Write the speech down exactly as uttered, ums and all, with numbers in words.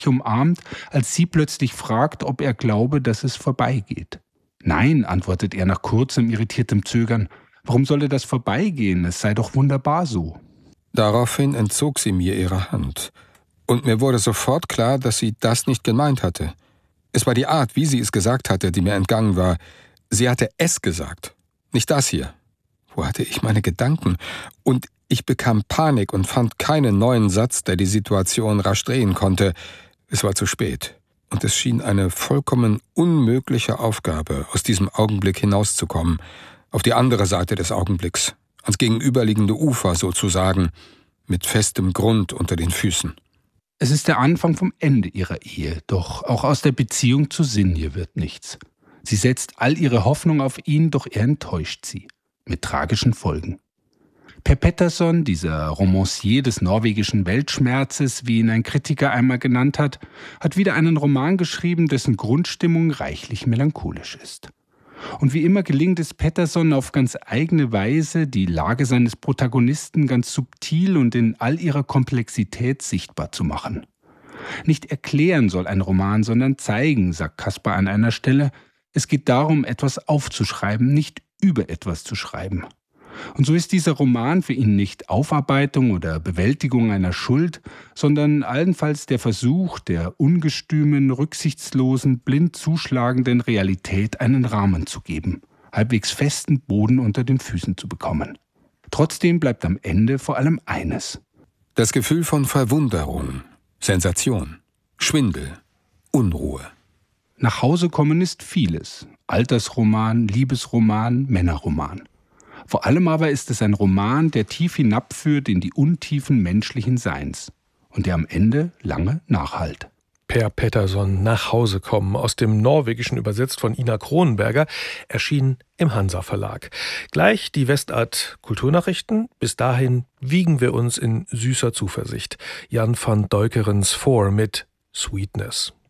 umarmt, als sie plötzlich fragt, ob er glaube, dass es vorbeigeht. Nein, antwortet er nach kurzem, irritiertem Zögern. Warum solle das vorbeigehen? Es sei doch wunderbar so. Daraufhin entzog sie mir ihre Hand. Und mir wurde sofort klar, dass sie das nicht gemeint hatte. Es war die Art, wie sie es gesagt hatte, die mir entgangen war. Sie hatte es gesagt, nicht das hier. Wo hatte ich meine Gedanken? Und ich bekam Panik und fand keinen neuen Satz, der die Situation rasch drehen konnte. Es war zu spät. Und es schien eine vollkommen unmögliche Aufgabe, aus diesem Augenblick hinauszukommen, auf die andere Seite des Augenblicks, ans gegenüberliegende Ufer sozusagen, mit festem Grund unter den Füßen. Es ist der Anfang vom Ende ihrer Ehe, doch auch aus der Beziehung zu Sinje wird nichts. Sie setzt all ihre Hoffnung auf ihn, doch er enttäuscht sie, mit tragischen Folgen. Per Pettersson, dieser Romancier des norwegischen Weltschmerzes, wie ihn ein Kritiker einmal genannt hat, hat wieder einen Roman geschrieben, dessen Grundstimmung reichlich melancholisch ist. Und wie immer gelingt es Pettersson auf ganz eigene Weise, die Lage seines Protagonisten ganz subtil und in all ihrer Komplexität sichtbar zu machen. Nicht erklären soll ein Roman, sondern zeigen, sagt Caspar an einer Stelle. Es geht darum, etwas aufzuschreiben, nicht über etwas zu schreiben. Und so ist dieser Roman für ihn nicht Aufarbeitung oder Bewältigung einer Schuld, sondern allenfalls der Versuch, der ungestümen, rücksichtslosen, blind zuschlagenden Realität einen Rahmen zu geben, halbwegs festen Boden unter den Füßen zu bekommen. Trotzdem bleibt am Ende vor allem eines: Das Gefühl von Verwunderung, Sensation, Schwindel, Unruhe. Nach Hause kommen ist vieles: Altersroman, Liebesroman, Männerroman. Vor allem aber ist es ein Roman, der tief hinabführt in die Untiefen menschlichen Seins und der am Ende lange nachhallt. Per Pettersson, Nach Hause kommen, aus dem Norwegischen übersetzt von Ina Kronenberger, erschien im Hansa Verlag. Gleich die Westart Kulturnachrichten. Bis dahin wiegen wir uns in süßer Zuversicht. Jan van Deukerens Four mit Sweetness.